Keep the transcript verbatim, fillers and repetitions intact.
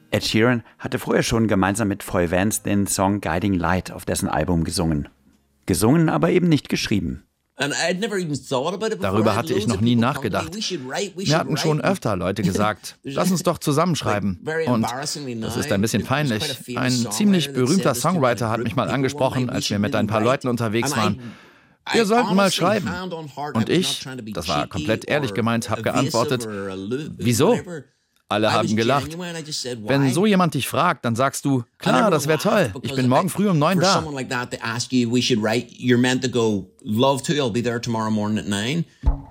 Ed Sheeran hatte vorher schon gemeinsam mit Foy Vance den Song Guiding Light auf dessen Album gesungen. Gesungen, aber eben nicht geschrieben. Darüber hatte ich noch nie nachgedacht. Mir hatten schon öfter Leute gesagt, lass uns doch zusammenschreiben. Und das ist ein bisschen peinlich. Ein ziemlich berühmter Songwriter hat mich mal angesprochen, als wir mit ein paar Leuten unterwegs waren. Wir sollten mal schreiben. Und ich, das war komplett ehrlich gemeint, habe geantwortet, wieso? Alle haben gelacht. Wenn so jemand dich fragt, dann sagst du, klar, das wäre toll. Ich bin morgen früh um neun da. You're meant to go, love to, I'll be there tomorrow morning at nine.